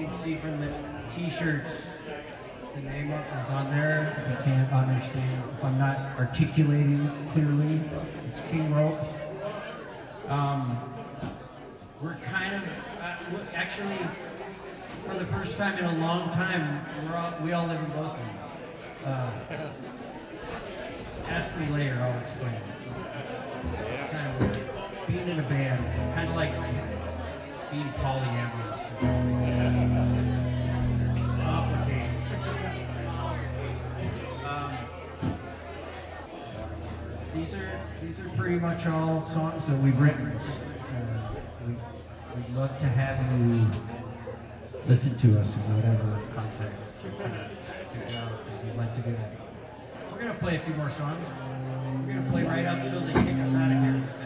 can see from the t-shirts, the name is on there. If you can't understand, if I'm not articulating clearly, it's King Ropes. We're kind of, actually, for the first time in a long time, we all live in Bozeman. Ask me later, I'll explain. It's kind of weird. Being in a band, it's kind of like being polyamorous or something. It's complicated. These are pretty much all songs that we've written. We'd love to have you listen to us in whatever context figure out that you'd like to do that. We're gonna play a few more songs. We're gonna play right up till they kick us out of here.